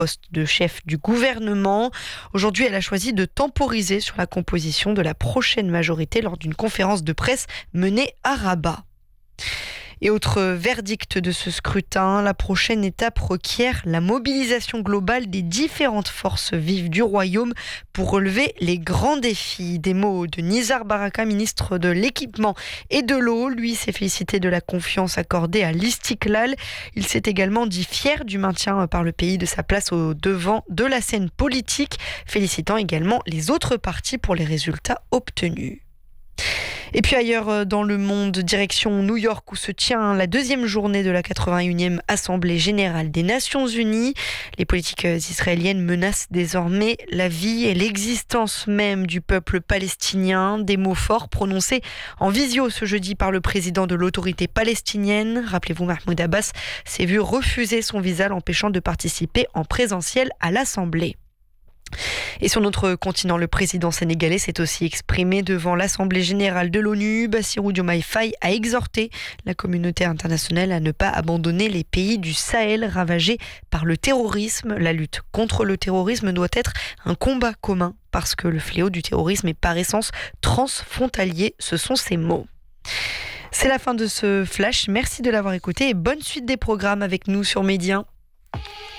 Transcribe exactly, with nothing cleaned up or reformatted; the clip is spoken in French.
poste de chef du gouvernement. Aujourd'hui, elle a choisi de temporiser sur la composition de la prochaine majorité lors d'une conférence de presse menée à Rabat. Et autre verdict de ce scrutin, la prochaine étape requiert la mobilisation globale des différentes forces vives du royaume pour relever les grands défis. Des mots de Nizar Baraka, ministre de l'Équipement et de l'Eau. Lui s'est félicité de la confiance accordée à l'Istiklal. Il s'est également dit fier du maintien par le pays de sa place au devant de la scène politique, félicitant également les autres partis pour les résultats obtenus. Et puis ailleurs dans le monde, direction New York où se tient la deuxième journée de la quatre-vingt-unième Assemblée générale des Nations unies. Les politiques israéliennes menacent désormais la vie et l'existence même du peuple palestinien. Des mots forts prononcés en visio ce jeudi par le président de l'autorité palestinienne. Rappelez-vous, Mahmoud Abbas s'est vu refuser son visa l'empêchant de participer en présentiel à l'Assemblée. Et sur notre continent, le président sénégalais s'est aussi exprimé devant l'Assemblée générale de l'ONU. Bassirou Diomaye Faye a exhorté la communauté internationale à ne pas abandonner les pays du Sahel ravagés par le terrorisme. La lutte contre le terrorisme doit être un combat commun parce que le fléau du terrorisme est par essence transfrontalier. Ce sont ses mots. C'est la fin de ce flash. Merci de l'avoir écouté et bonne suite des programmes avec nous sur Média.